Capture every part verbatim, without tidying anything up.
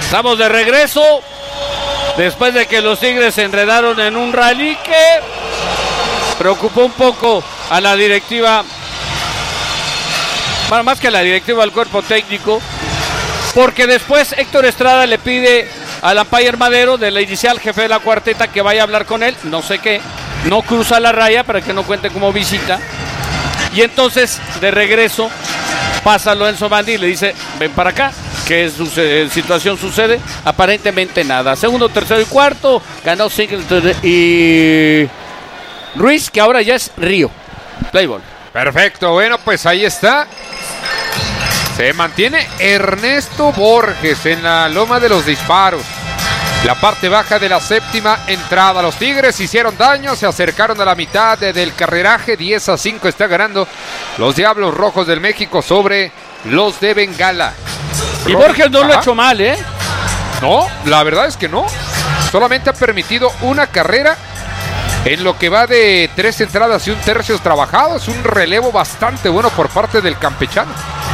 Estamos de regreso después de que los Tigres se enredaron en un rally que preocupó un poco a la directiva, bueno, más que a la directiva, al cuerpo técnico, porque después Héctor Estrada le pide al umpire Madero, de la inicial jefe de la cuarteta, que vaya a hablar con él, no sé qué, no cruza la raya para que no cuente como visita, y entonces de regreso pasa Lorenzo Bandi y le dice, ven para acá. ¿Qué sucede, situación sucede? Aparentemente nada. Segundo, tercero y cuarto, ganó Singleton y Ruiz, que ahora ya es Río. Play ball. Perfecto, bueno, pues ahí está. Se mantiene Ernesto Borges en la loma de los disparos. La parte baja de la séptima entrada. Los Tigres hicieron daño, se acercaron a la mitad de, del carreraje. diez a cinco está ganando los Diablos Rojos del México sobre los de Bengala. Y Borges no Ajá. lo ha hecho mal, ¿eh? No, la verdad es que no. Solamente ha permitido una carrera en lo que va de tres entradas y un tercio trabajado. Es un relevo bastante bueno por parte del campechano.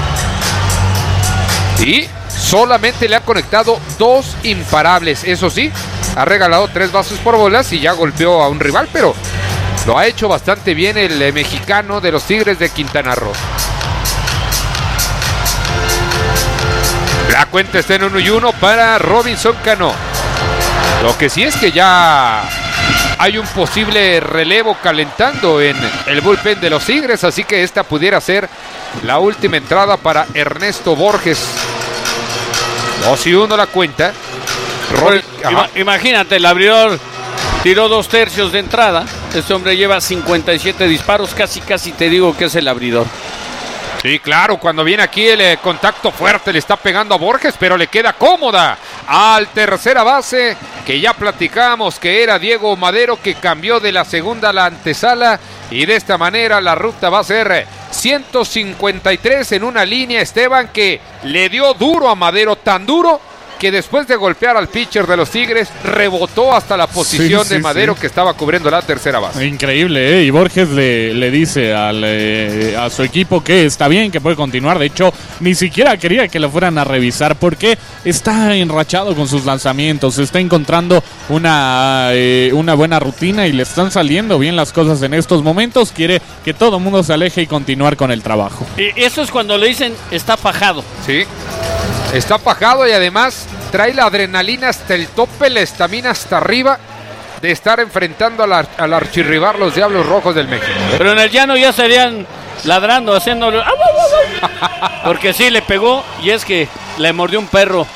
Y solamente le ha conectado dos imparables. Eso sí, ha regalado tres bases por bolas y ya golpeó a un rival, pero lo ha hecho bastante bien el eh, mexicano de los Tigres de Quintana Roo. La cuenta está en uno y uno para Robinson Cano. Lo que sí es que ya hay un posible relevo calentando en el bullpen de los Tigres, así que esta pudiera ser la última entrada para Ernesto Borges. dos y uno la cuenta. Robin, Ima, imagínate, el abridor tiró dos tercios de entrada. Este hombre lleva cincuenta y siete disparos, casi casi te digo que es el abridor. Sí, claro, cuando viene aquí el eh, contacto fuerte le está pegando a Borges, pero le queda cómoda al tercera base, que ya platicamos que era Diego Madero, que cambió de la segunda a la antesala, y de esta manera la ruta va a ser ciento cincuenta y tres en una línea. Esteban, que le dio duro a Madero, tan duro que después de golpear al pitcher de los Tigres, rebotó hasta la posición sí, sí, de Madero, sí. que estaba cubriendo la tercera base. Increíble, ¿eh? Y Borges le, le dice al, eh, a su equipo que está bien, que puede continuar. De hecho, ni siquiera quería que lo fueran a revisar porque está enrachado con sus lanzamientos, está encontrando una, eh, una buena rutina y le están saliendo bien las cosas en estos momentos. Quiere que todo el mundo se aleje y continuar con el trabajo. Y eso es cuando le dicen está fajado. Sí. Está fajado y además trae la adrenalina hasta el tope, la estamina hasta arriba de estar enfrentando al, ar- al archirrival, los Diablos Rojos del México. Pero en el llano ya serían ladrando, haciéndolo. Porque sí, le pegó y es que le mordió un perro.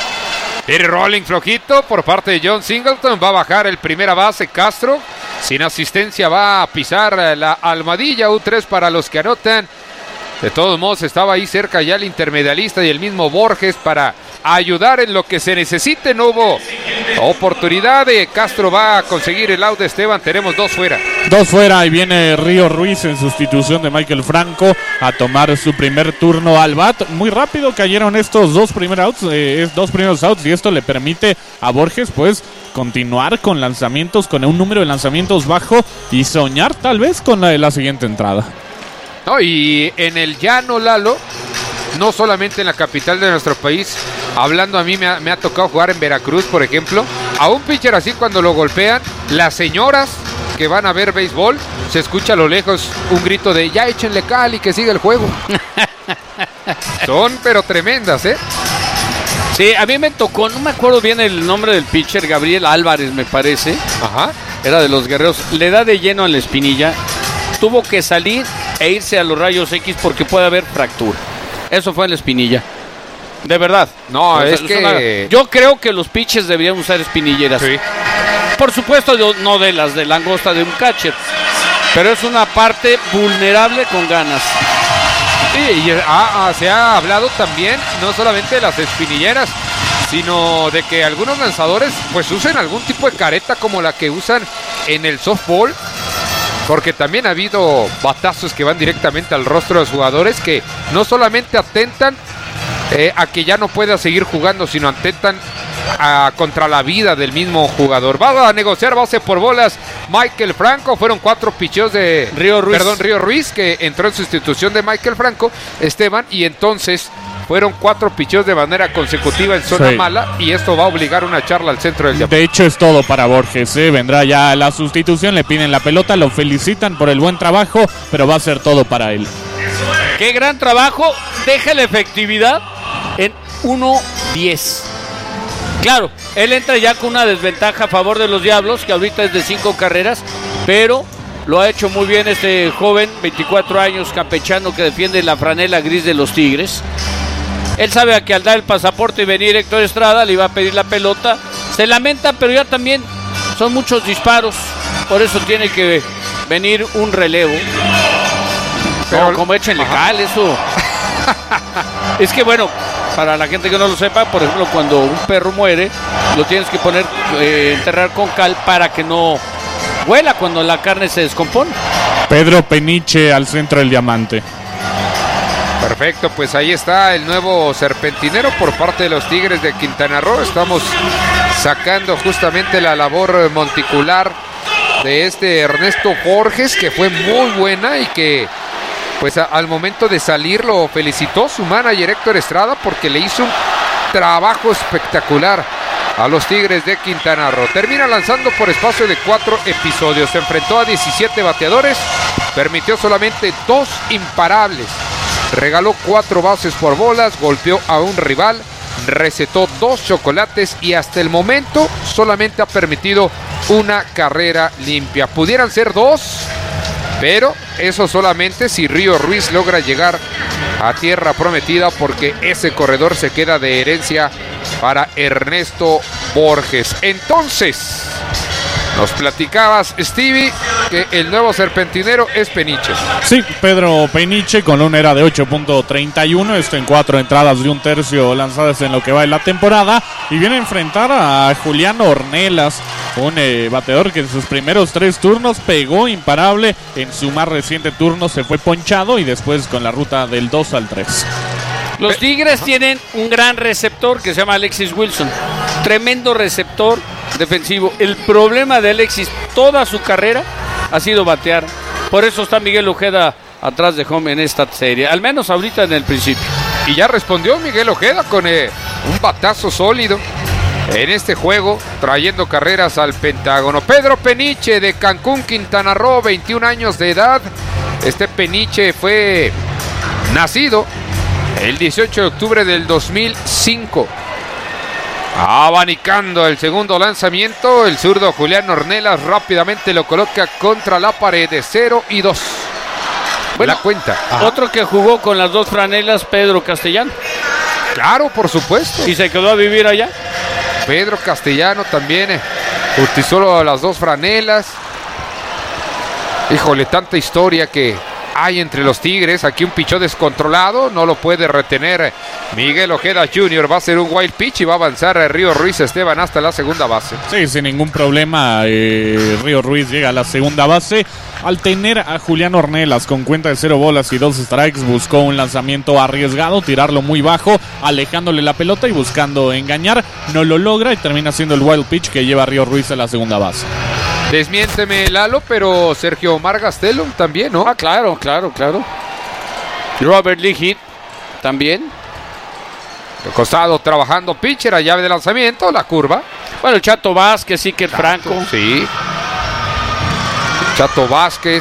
El rolling flojito por parte de John Singleton. Va a bajar el primera base Castro. Sin asistencia va a pisar la almohadilla. U tres para los que anotan. De todos modos, estaba ahí cerca ya el intermedialista y el mismo Borges para ayudar en lo que se necesite. No hubo oportunidad de Castro. Va a conseguir el out de Esteban. Tenemos dos fuera. Dos fuera y viene Río Ruiz en sustitución de Michael Franco a tomar su primer turno al bat. Muy rápido cayeron estos dos primeros outs, eh, dos primeros outs, y esto le permite a Borges pues continuar con lanzamientos, con un número de lanzamientos bajo y soñar tal vez con la de la siguiente entrada. No, y en el llano, Lalo, no solamente en la capital de nuestro país, hablando a mí me ha, me ha tocado jugar en Veracruz, por ejemplo, a un pitcher así cuando lo golpean, las señoras que van a ver béisbol, se escucha a lo lejos un grito de ya échenle cal y que siga el juego. Son pero tremendas, ¿eh? Sí, a mí me tocó, no me acuerdo bien el nombre del pitcher, Gabriel Álvarez me parece. Ajá. Era de los Guerreros, le da de lleno a la espinilla, tuvo que salir e irse a los rayos X porque puede haber fractura. Eso fue en la espinilla. De verdad. No, o sea, es que... Una... Yo creo que los pitchers deberían usar espinilleras. Sí. Por supuesto, no de las de langosta de un catcher. Pero es una parte vulnerable con ganas. Sí, y ha, ha, se ha hablado también, no solamente de las espinilleras, sino de que algunos lanzadores pues usen algún tipo de careta como la que usan en el softball. Porque también ha habido batazos que van directamente al rostro de los jugadores que no solamente atentan eh, a que ya no pueda seguir jugando, sino atentan a, contra la vida del mismo jugador. Va a negociar base por bolas Michael Franco. Fueron cuatro picheos de Río Ruiz. Perdón, Río Ruiz, que entró en sustitución de Michael Franco, Esteban, y entonces Fueron cuatro picheos de manera consecutiva en zona sí. mala y esto va a obligar una charla al centro del diamante. De hecho es todo para Borges, ¿eh? Vendrá ya la sustitución, le piden la pelota, lo felicitan por el buen trabajo, pero va a ser todo para él. Qué gran trabajo, deja la efectividad en uno diez. Claro, él entra ya con una desventaja a favor de los Diablos, que ahorita es de cinco carreras, pero lo ha hecho muy bien este joven, veinticuatro años, campechano, que defiende la franela gris de los Tigres. Él sabe que al dar el pasaporte y venir Héctor Estrada, le iba a pedir la pelota. Se lamenta, pero ya también son muchos disparos, por eso tiene que venir un relevo. Pero no, como échenle cal, eso. Es que bueno, para la gente que no lo sepa, por ejemplo, cuando un perro muere, lo tienes que poner, eh, enterrar con cal para que no huela cuando la carne se descompone. Pedro Peniche al centro del diamante. Perfecto, pues ahí está el nuevo serpentinero por parte de los Tigres de Quintana Roo. Estamos sacando justamente la labor monticular de este Ernesto Borges, que fue muy buena y que pues a, al momento de salir lo felicitó su manager Héctor Estrada porque le hizo un trabajo espectacular a los Tigres de Quintana Roo. Termina lanzando por espacio de cuatro episodios. Se enfrentó a diecisiete bateadores, permitió solamente dos imparables. Regaló cuatro bases por bolas, golpeó a un rival, recetó dos chocolates y hasta el momento solamente ha permitido una carrera limpia. Pudieran ser dos, pero eso solamente si Río Ruiz logra llegar a tierra prometida, porque ese corredor se queda de herencia para Ernesto Borges. Entonces, nos platicabas, Stevie, que el nuevo serpentinero es Peniche. Sí, Pedro Peniche con una era de ocho punto treinta y uno, esto en cuatro entradas de un tercio lanzadas en lo que va de la temporada, y viene a enfrentar a Julián Ornelas, un eh, bateador que en sus primeros tres turnos pegó imparable, en su más reciente turno se fue ponchado y después con la ruta del dos al tres. Los Tigres tienen un gran receptor que se llama Alexis Wilson, tremendo receptor defensivo. El problema de Alexis toda su carrera ha sido batear. Por eso está Miguel Ojeda atrás de home en esta serie, al menos ahorita en el principio. Y ya respondió Miguel Ojeda con eh, un batazo sólido en este juego, trayendo carreras al Pentágono. Pedro Peniche de Cancún, Quintana Roo, veintiún años de edad. Este Peniche fue nacido el dieciocho de octubre del dos mil cinco. Abanicando el segundo lanzamiento, el zurdo Julián Ornelas rápidamente lo coloca contra la pared de cero y dos. Bueno, la cuenta. Ajá. Otro que jugó con las dos franelas, Pedro Castellano. Claro, por supuesto. Y se quedó a vivir allá. Pedro Castellano también eh, utilizó las dos franelas. Híjole, tanta historia que hay entre los Tigres. Aquí un pichón descontrolado, no lo puede retener Miguel Ojeda junior Va a ser un wild pitch y va a avanzar Río Ruiz Esteban hasta la segunda base. Sí, sin ningún problema, eh, Río Ruiz llega a la segunda base. Al tener a Julián Ornelas con cuenta de cero bolas y dos strikes, buscó un lanzamiento arriesgado, tirarlo muy bajo, alejándole la pelota y buscando engañar. No lo logra y termina siendo el wild pitch que lleva a Río Ruiz a la segunda base. Desmiénteme, Lalo, pero Sergio Omar Gastelum también, ¿no? Ah, claro, claro, claro. Robert Lee Heath también. De costado trabajando pitcher, a llave de lanzamiento, la curva. Bueno, el Chato Vázquez, sí que es Franco. Sí. Chato Vázquez.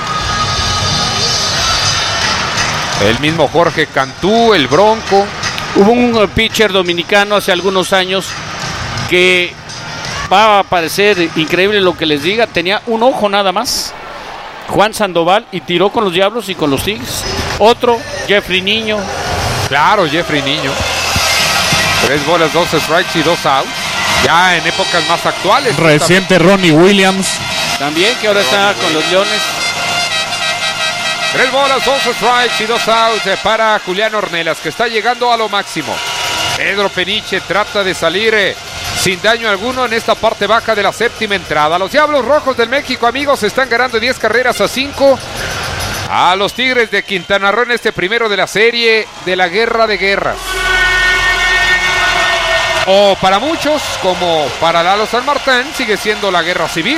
El mismo Jorge Cantú, el Bronco. Hubo un pitcher dominicano hace algunos años que va a parecer increíble lo que les diga. Tenía un ojo nada más, Juan Sandoval, y tiró con los Diablos y con los Tigres. Otro, Jeffrey Niño. Claro, Jeffrey Niño. Tres bolas, dos strikes y dos outs. Ya en épocas más actuales. Reciente Ronnie Williams. También, que ahora está con los Leones. Tres bolas, dos strikes y dos outs para Julián Ornelas, que está llegando a lo máximo. Pedro Peniche trata de salir eh, sin daño alguno en esta parte baja de la séptima entrada. Los Diablos Rojos del México, amigos, están ganando diez carreras a cinco a los Tigres de Quintana Roo en este primero de la serie de la Guerra de Guerras. O para muchos, como para Lalo San Martín, sigue siendo la guerra civil.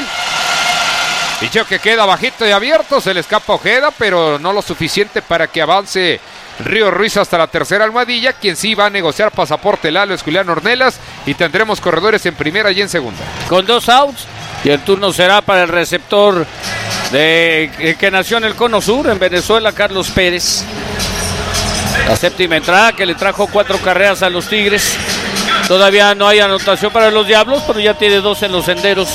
Picheo que queda bajito y abierto, se le escapa Ojeda, pero no lo suficiente para que avance Río Ruiz hasta la tercera almohadilla. Quien sí va a negociar pasaporte, Lalo Esculián Ornelas, y tendremos corredores en primera y en segunda. Con dos outs, y el turno será para el receptor de que nació en el Cono Sur, en Venezuela, Carlos Pérez. La séptima entrada que le trajo cuatro carreras a los Tigres. Todavía no hay anotación para los Diablos, pero ya tiene dos en los senderos.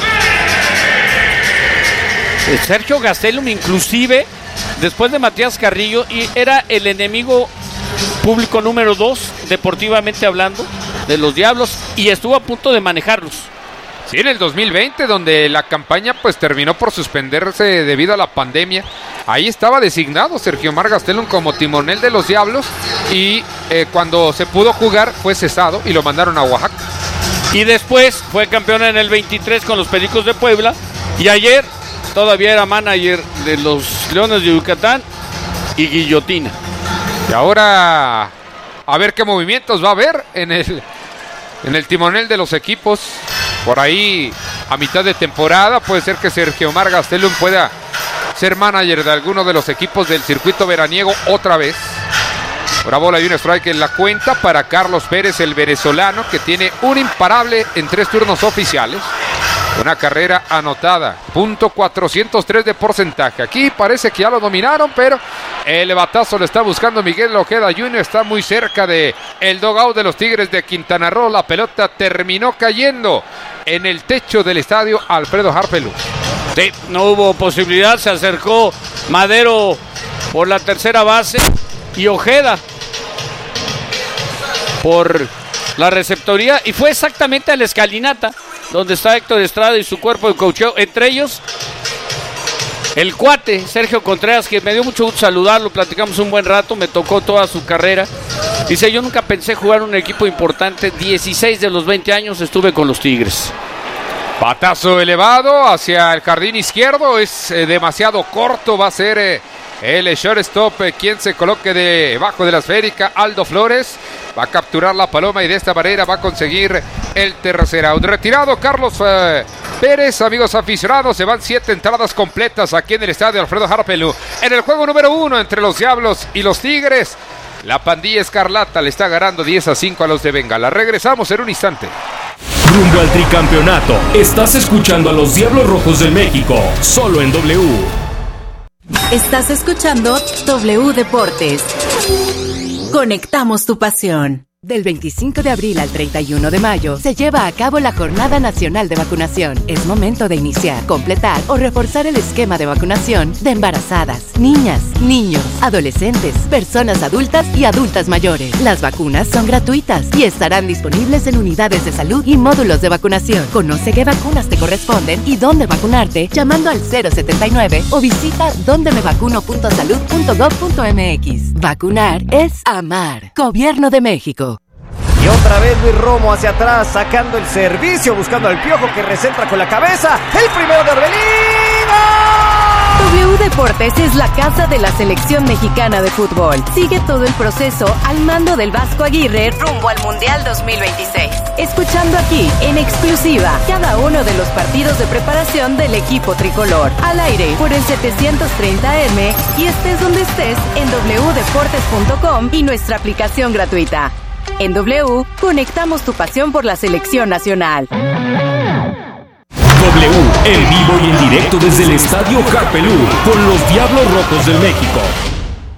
Sergio Gastelum, inclusive, después de Matías Carrillo, y era el enemigo público número dos, deportivamente hablando, de los Diablos, y estuvo a punto de manejarlos. Sí, en el dos mil veinte, donde la campaña pues terminó por suspenderse debido a la pandemia. Ahí estaba designado Sergio Omar Gastelum como timonel de los Diablos, y eh, cuando se pudo jugar fue cesado y lo mandaron a Oaxaca. Y después fue campeón en el veintitrés con los Pericos de Puebla, y ayer todavía era manager de los Leones de Yucatán y Guillotina. Y ahora a ver qué movimientos va a haber en el, en el timonel de los equipos. Por ahí a mitad de temporada puede ser que Sergio Omar Gastelum pueda ser manager de alguno de los equipos del circuito veraniego otra vez. Una bola y un strike en la cuenta para Carlos Pérez, el venezolano, que tiene un imparable en tres turnos oficiales. Una carrera anotada, punto cuatrocientos tres de porcentaje. Aquí parece que ya lo dominaron, pero el batazo lo está buscando Miguel Ojeda junior Está muy cerca de el dugout de los Tigres de Quintana Roo. La pelota terminó cayendo en el techo del estadio Alfredo Harpelú. Sí, no hubo posibilidad. Se acercó Madero por la tercera base y Ojeda por la receptoría, y fue exactamente a la escalinata donde está Héctor Estrada y su cuerpo de coacheo, entre ellos el cuate Sergio Contreras, que me dio mucho gusto saludarlo, platicamos un buen rato, me tocó toda su carrera. Dice: yo nunca pensé jugar un equipo importante, dieciséis de los veinte años estuve con los Tigres. Batazo elevado hacia el jardín izquierdo, es eh, demasiado corto, va a ser eh, el shortstop eh, quien se coloque debajo de la esférica. Aldo Flores va a capturar la paloma y de esta manera va a conseguir el tercer out. Retirado Carlos eh, Pérez, amigos aficionados, se van siete entradas completas aquí en el estadio Alfredo Harpelú. En el juego número uno entre los Diablos y los Tigres, la pandilla escarlata le está ganando diez a cinco a los de Bengala. Regresamos en un instante. Rumbo al tricampeonato. Estás escuchando a los Diablos Rojos del México, solo en W. Estás escuchando W Deportes. Conectamos tu pasión. Del veinticinco de abril al treinta y uno de mayo se lleva a cabo la Jornada Nacional de Vacunación. Es momento de iniciar, completar o reforzar el esquema de vacunación de embarazadas, niñas, niños, adolescentes, personas adultas y adultas mayores. Las vacunas son gratuitas y estarán disponibles en unidades de salud y módulos de vacunación. Conoce qué vacunas te corresponden y dónde vacunarte llamando al cero setenta y nueve o visita donde me vacuno punto salud punto gob punto mx. Vacunar es amar. Gobierno de México. Y otra vez Luis Romo hacia atrás, sacando el servicio, buscando al Piojo, que recentra con la cabeza. El primero de Orbelín. W Deportes es la casa de la selección mexicana de fútbol. Sigue todo el proceso al mando del Vasco Aguirre rumbo al Mundial dos mil veintiséis. Escuchando aquí, en exclusiva, cada uno de los partidos de preparación del equipo tricolor. Al aire por el setecientos treinta eme y estés donde estés en doble u deportes punto com y nuestra aplicación gratuita. En W, conectamos tu pasión por la selección nacional. W, en vivo y en directo desde el Estadio Harpelú, con los Diablos Rojos del México.